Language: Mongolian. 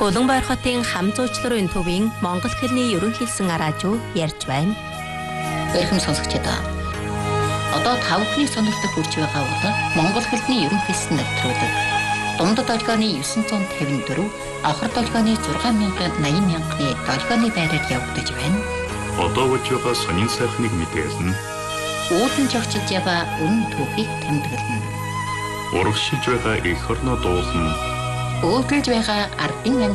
Улаанбаяр хотын хам зуучларын төвийн Монгол хэлний ерөнхийлсэн араажуу ярьж байна. Эрхэм сонсогчдоо. Одоо тавхны сонирхолтой хүрч байгаа бол Монгол хэлний ерөнхийлсэн нэвтрүүлэг. Дундад долгионы 954, авхар долгионы 6,80,000-ны долгионы байраар явагдаж байна. Одоо болж байгаа сонин сайхныг мэдээлнэ. Үүдэн жогчж яваа үнэн түүхийг тэмдэглэнэ. Урагшилж байгаа эх орноо дуулна. Өөдөлж байгаа ардын